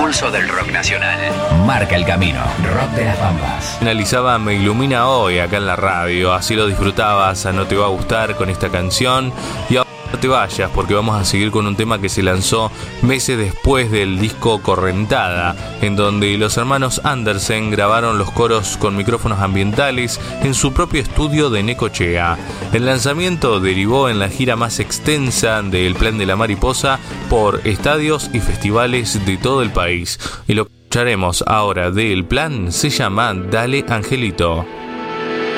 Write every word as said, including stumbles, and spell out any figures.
pulso del rock nacional. Marca el camino. Rock de las Pampas. Finalizaba Me Ilumina Hoy acá en la radio. Así lo disfrutabas, No Te Va a Gustar con esta canción. Y ahora no te vayas, porque vamos a seguir con un tema que se lanzó meses después del disco Correntada, en donde los hermanos Andersen grabaron los coros con micrófonos ambientales en su propio estudio de Necochea. El lanzamiento derivó en la gira más extensa del Plan de la Mariposa por estadios y festivales de todo el país. Y lo que escucharemos ahora del plan se llama Dale Angelito.